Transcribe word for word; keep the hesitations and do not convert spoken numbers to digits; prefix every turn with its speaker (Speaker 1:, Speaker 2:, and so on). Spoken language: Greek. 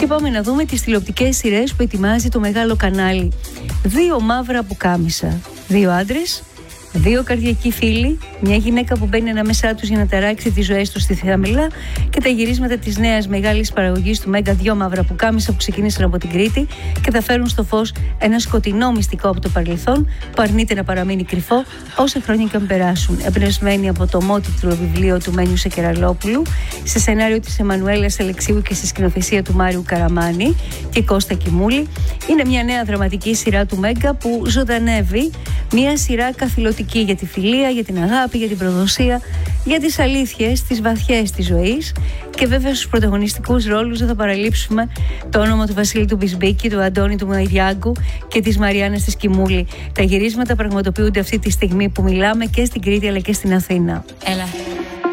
Speaker 1: Και πάμε να δούμε τις τηλεοπτικές σειρές που ετοιμάζει το μεγάλο κανάλι. Δύο μαύρα πουκάμισα, δύο άντρες, δύο καρδιακοί φίλοι, μια γυναίκα που μπαίνει ανάμεσά τους για να ταράξει τις ζωές τους στη Θαμηλά και τα γυρίσματα της νέας μεγάλης παραγωγής του Μέγκα, δύο μαύρα πουκάμισα που ξεκίνησαν από την Κρήτη και θα φέρουν στο φως ένα σκοτεινό μυστικό από το παρελθόν που αρνείται να παραμείνει κρυφό όσα χρόνια και αν περάσουν. Εμπνευσμένη από το ομότιτλο βιβλίο του Μένιου Σεκεραλόπουλου, σε σενάριο της Εμμανουέλας Αλεξίου και στη σκηνοθεσία του Μάριου Καραμάνη και Κώστα Κιμούλη, είναι μια νέα δραματική σειρά του Μέγκα που ζωντανεύει μια σειρά καθηλωτική για τη φιλία, για την αγάπη, για την προδοσία, για τις αλήθειες, τις βαθιές της ζωής. Και βέβαια στους πρωταγωνιστικούς ρόλους δεν θα παραλείψουμε το όνομα του Βασίλη του Μπισμπίκη, του Αντώνη του Μαϊριάγκου και της Μαριάννας της Κιμούλη. Τα γυρίσματα πραγματοποιούνται αυτή τη στιγμή που μιλάμε και στην Κρήτη αλλά και στην Αθήνα.
Speaker 2: Έλα.